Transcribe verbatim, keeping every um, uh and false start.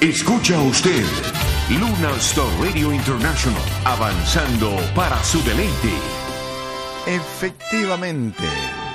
Escucha usted Luna Star Radio International, avanzando para su deleite. Efectivamente.